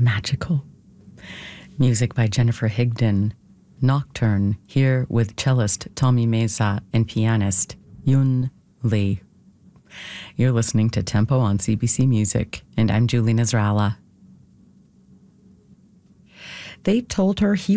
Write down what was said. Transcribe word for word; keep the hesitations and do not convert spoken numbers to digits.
magical. Music by Jennifer Higdon. Nocturne, here with cellist Tommy Mesa and pianist Yun Lee. You're listening to Tempo on C B C Music, and I'm Julie Nasrallah. They told her he